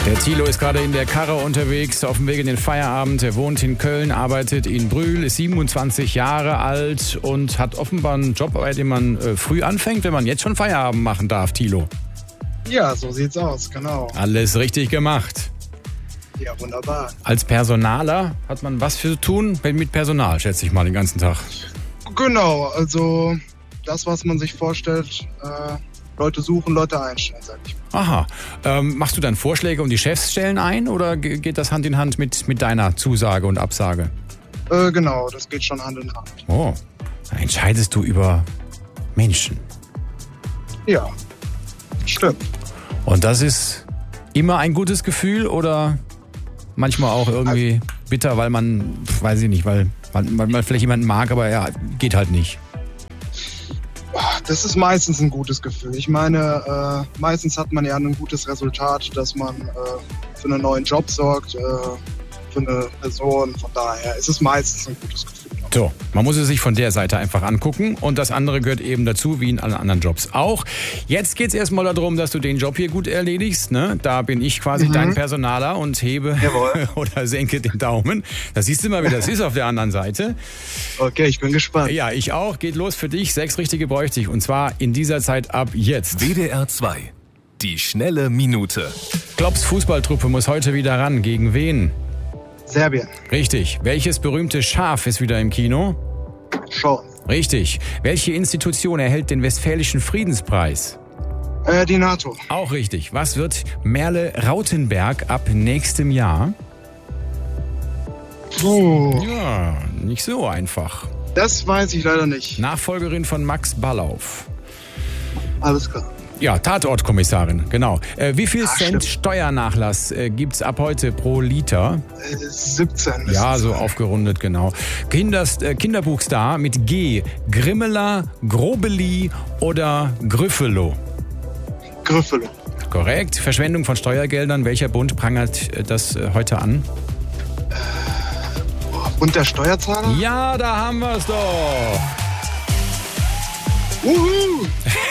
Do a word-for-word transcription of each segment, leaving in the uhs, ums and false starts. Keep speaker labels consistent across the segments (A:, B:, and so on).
A: Der Thilo ist gerade in der Karre unterwegs, auf dem Weg in den Feierabend. Er wohnt in Köln, arbeitet in Brühl, ist siebenundzwanzig Jahre alt und hat offenbar einen Job, bei dem man äh, früh anfängt, wenn man jetzt schon Feierabend machen darf, Thilo.
B: Ja, so sieht's aus, genau.
A: Alles richtig gemacht.
B: Ja, wunderbar.
A: Als Personaler hat man was für zu tun mit Personal, schätze ich mal, den ganzen Tag.
B: Genau, also das, was man sich vorstellt, äh, Leute suchen, Leute einstellen, sag ich mal.
A: Aha. Ähm, machst du dann Vorschläge und die Chefs stellen ein oder ge- geht das Hand in Hand mit, mit deiner Zusage und Absage?
B: Äh, genau, das geht schon Hand in Hand.
A: Oh, da entscheidest du über Menschen.
B: Ja, stimmt.
A: Und das ist immer ein gutes Gefühl oder manchmal auch irgendwie bitter, weil man, weiß ich nicht, weil man, weil man vielleicht jemanden mag, aber ja, geht halt nicht.
B: Das ist meistens ein gutes Gefühl. Ich meine, äh, meistens hat man ja ein gutes Resultat, dass man äh, für einen neuen Job sorgt, äh, für eine Person. Von daher ist es meistens ein gutes Gefühl.
A: So, man muss es sich von der Seite einfach angucken und das andere gehört eben dazu, wie in allen anderen Jobs auch. Jetzt geht es erstmal darum, dass du den Job hier gut erledigst. Ne? Da bin ich quasi mhm. dein Personaler und hebe oder senke den Daumen. Da siehst du mal, wie das ist auf der anderen Seite.
B: Okay, ich bin gespannt.
A: Ja, ich auch. Geht los für dich. Sechs richtige bräuchte ich und zwar in dieser Zeit ab jetzt.
C: W D R zwei, die schnelle Minute.
A: Klopps Fußballtruppe muss heute wieder ran. Gegen wen?
B: Serbien.
A: Richtig. Welches berühmte Schaf ist wieder im Kino?
B: Schon.
A: Richtig. Welche Institution erhält den Westfälischen Friedenspreis?
B: Äh, die NATO.
A: Auch richtig. Was wird Merle Rautenberg ab nächstem Jahr?
B: Uh.
A: Ja, nicht so einfach.
B: Das weiß ich leider nicht.
A: Nachfolgerin von Max Ballauf.
B: Alles klar.
A: Ja, Tatortkommissarin, genau. Äh, wie viel
B: Ach,
A: Cent
B: stimmt.
A: Steuernachlass äh, gibt's ab heute pro Liter?
B: Äh, siebzehn.
A: Ja, so aufgerundet, genau. Kinders, äh, Kinderbuchstar mit G. Grimmeler, Grobeli oder Grüffelo?
B: Grüffelo.
A: Korrekt. Verschwendung von Steuergeldern. Welcher Bund prangert äh, das äh, heute an?
B: Und der Steuerzahler?
A: Ja, da haben wir's doch.
B: Uhu.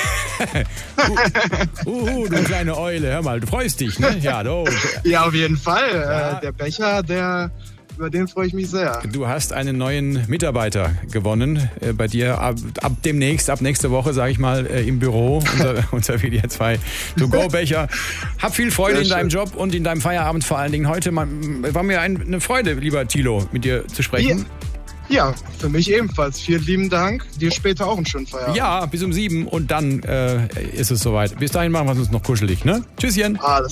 A: uh, uh, du kleine Eule, hör mal, du freust dich, ne? Ja, du.
B: Ja, auf jeden Fall.
A: Ja.
B: Äh, der Becher, der, über den freue ich mich sehr.
A: Du hast einen neuen Mitarbeiter gewonnen äh, bei dir ab, ab demnächst, ab nächste Woche, sage ich mal, äh, im Büro unter, unter W D R zwei To-Go-Becher. Hab viel Freude
B: Sehr
A: in deinem
B: schön.
A: Job und in deinem Feierabend vor allen Dingen heute. Man, war mir ein, eine Freude, lieber Thilo, mit dir zu sprechen.
B: Ja, für mich ebenfalls. Vielen lieben Dank. Dir später auch einen schönen Feierabend.
A: Ja, bis um sieben und dann äh, ist es soweit. Bis dahin machen wir es uns noch kuschelig, ne? Tschüsschen.
B: Alles